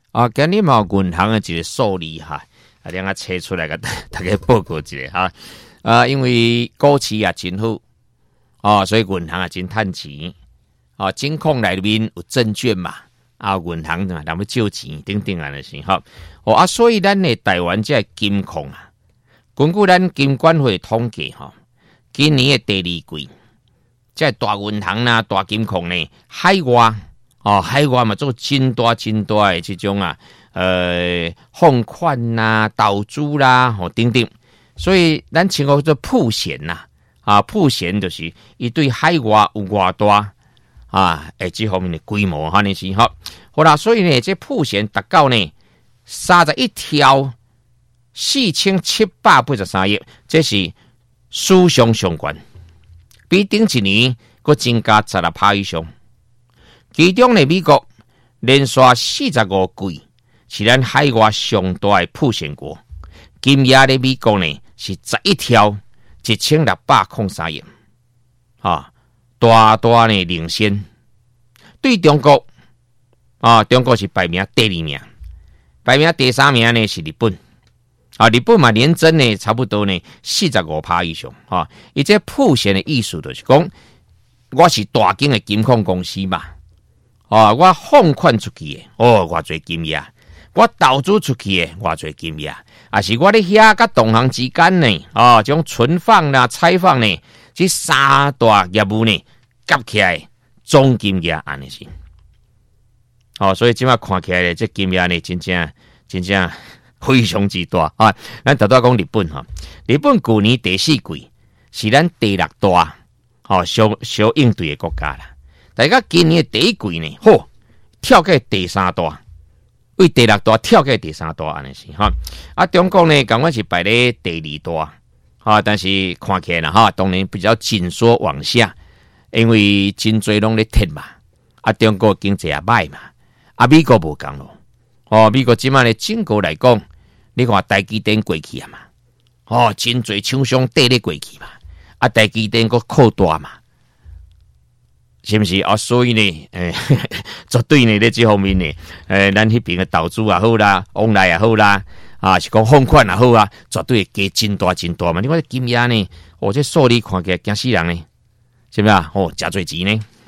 今日嘛银行的一个数字哈，两个切出来个大家报告一下哈。因为股市也真好所以银行也真趁钱金控内面有证券嘛，银行嘛，人要借钱等等安尼是哈。所以咱的台湾这金控根据咱金管会统计今年的第二季，这大银行啦、大金控呢，海外嘛做真大的这种放款啦、投资啦等等，所以咱称呼做曝险曝险就是伊对海外有偌大这方面的规模哈，你是好啦，所以呢，这曝险达到呢31条4783亿，这是史上上悬，比顶一年佫增加16%以上。其中呢，美国连续45季是咱海外上大的曝险国，今夜的美国呢是11条1603亿，大呢领先。对中国中国是排名第2名，排名第3名呢是日本。日本嘛年增呢差不多呢45%以上伊这曝险的意思就是讲，我是大间的金控公司嘛，我放款出去的偌侪金额，我投资出去的偌侪金额，是我咧遐甲同行之间呢这种存放啦、拆放呢，这三大业务呢加起来总金额安尼是所以即马看起来这金额呢真正非常之大咱头拄讲日本日本去年第4季是咱第6大小应对的国家啦。大家今年的第一季呢，跳过第3大，为第6大跳过第3大安尼是中国呢，感觉是排咧第2大但是看起来啦当然比较紧缩往下，因为真侪拢咧跌嘛，中国经济也歹嘛，美国无共咯美国即马咧整个来讲，你看台积电过去嘛真侪厂商缀咧过去嘛，台积电佫扩大嘛，是不是所以呢绝对呢在这方面呢咱迄边的投资也好啦，往来也好啦是讲放款也好绝对会加真大嘛。你看金额呢这数字看起来惊死人呢，是不是真侪钱呢？